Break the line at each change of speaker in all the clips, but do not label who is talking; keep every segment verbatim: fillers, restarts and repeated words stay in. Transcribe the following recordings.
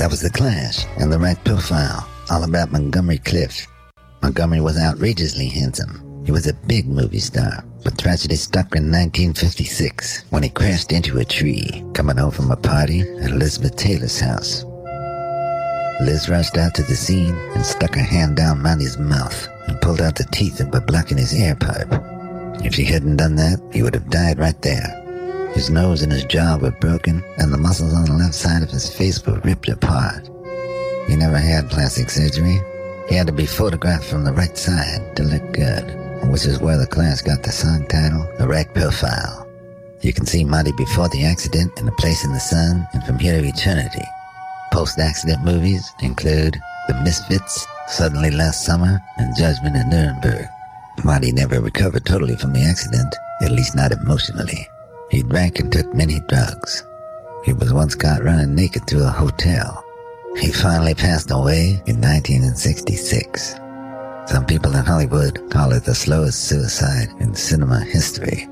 That was The Clash and The Right Profile, all about Montgomery Clift. Montgomery was outrageously handsome. He was a big movie star, but tragedy struck in nineteen fifty-six when he crashed into a tree coming home from a party at Elizabeth Taylor's house. Liz rushed out to the scene and stuck her hand down Monty's mouth and pulled out the teeth that were blocking his air pipe. If she hadn't done that, he would have died right there. His nose and his jaw were broken, and the muscles on the left side of his face were ripped apart. He never had plastic surgery. He had to be photographed from the right side to look good, which is where The Clash got the song title, The Right Profile. You can see Monty before the accident in A Place in the Sun and From Here to Eternity. Post-accident movies include The Misfits, Suddenly Last Summer, and Judgment in Nuremberg. Monty never recovered totally from the accident, at least not emotionally. He drank and took many drugs. He was once caught running naked through a hotel. He finally passed away in nineteen sixty-six. Some people in Hollywood call it the slowest suicide in cinema history.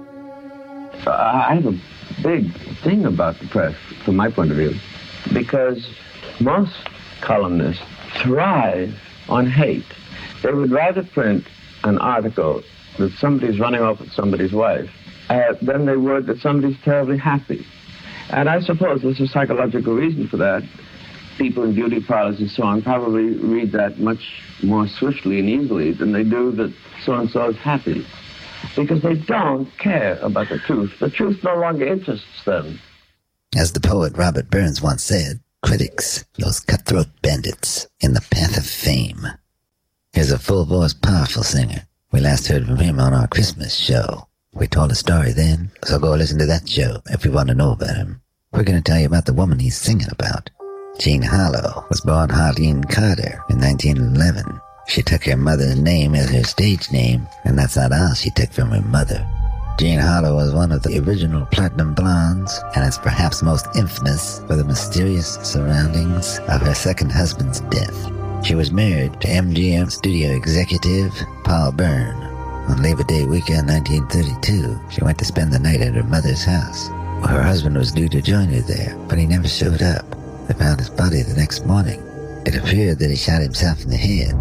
I have a big thing about the press, from my point of view, because most columnists thrive on hate. They would rather print an article that somebody's running off with somebody's wife uh, than they would that somebody's terribly happy. And I suppose there's a psychological reason for that. People in beauty parlors and so on probably read that much more swiftly and easily than they do that so-and-so is happy. Because they don't care about the truth. The truth no longer interests them.
As the poet Robert Burns once said, critics, those cutthroat bandits in the path of fame. Here's a full-voiced, powerful singer. We last heard from him on our Christmas show. We told a story then, so go listen to that show if you want to know about him. We're going to tell you about the woman he's singing about. Jean Harlow was born Harleen Carter in nineteen eleven. She took her mother's name as her stage name, and that's not all she took from her mother. Jean Harlow was one of the original Platinum Blondes, and is perhaps most infamous for the mysterious surroundings of her second husband's death. She was married to M G M studio executive Paul Byrne. On Labor Day weekend nineteen thirty-two, she went to spend the night at her mother's house. Her husband was due to join her there, but he never showed up. They found his body the next morning. It appeared that he shot himself in the head.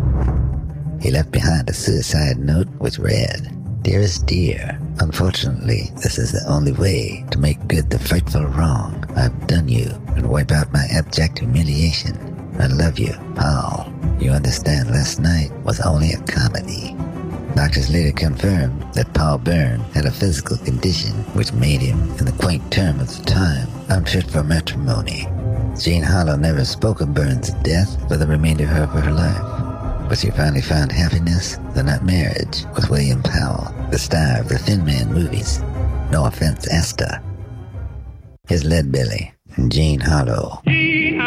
He left behind a suicide note which read, "Dearest dear, unfortunately, this is the only way to make good the frightful wrong I've done you and wipe out my abject humiliation. I love you, Paul. You understand last night was only a comedy." Doctors later confirmed that Paul Byrne had a physical condition which made him, in the quaint term of the time, unfit for matrimony. Jean Harlow never spoke of Byrne's death for the remainder of her life, but she finally found happiness, though not marriage, with William Powell, the star of the Thin Man movies. No offense, Asta. Here's Leadbelly and Jean Harlow.
Jean